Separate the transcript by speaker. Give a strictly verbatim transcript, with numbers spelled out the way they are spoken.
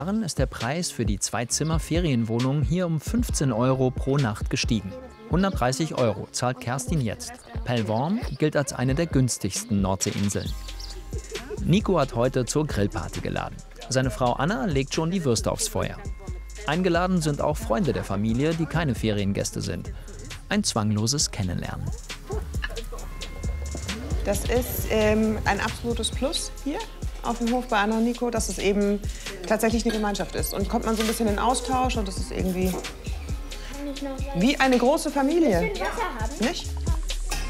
Speaker 1: Jahren ist der Preis für die Zwei-Zimmer-Ferienwohnung hier um fünfzehn Euro pro Nacht gestiegen. hundertdreißig Euro zahlt Kerstin jetzt. Pellworm gilt als eine der günstigsten Nordseeinseln. Nico hat heute zur Grillparty geladen. Seine Frau Anna legt schon die Würste aufs Feuer. Eingeladen sind auch Freunde der Familie, die keine Feriengäste sind. Ein zwangloses Kennenlernen.
Speaker 2: Das ist ähm, ein absolutes Plus hier auf dem Hof bei Anna und Nico, dass es eben tatsächlich eine Gemeinschaft ist. Und kommt man so ein bisschen in Austausch und das ist irgendwie wie eine große Familie. Nicht?